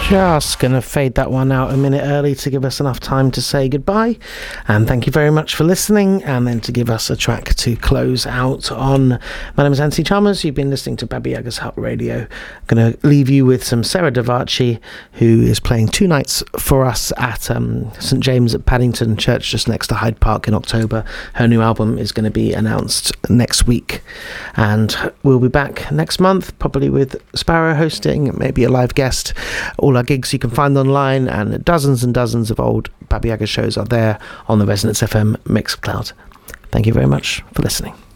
Just going to fade that one out a minute early to give us enough time to say goodbye. And thank you very much for listening. And then to give us a track to close out on. My name is Anthony Chalmers. You've been listening to Baba Yaga's Hut Radio. I'm going to leave you with some Sarah Davachi, who is playing 2 nights for us at St James at Paddington Church, just next to Hyde Park in October. Her new album is going to be announced next week. And we'll be back next month, probably with Sparrow hosting, maybe a live guest. All our gigs you can find online, and dozens of old Baba Yaga shows are there on the Resonance FM Mixcloud. Thank you very much for listening.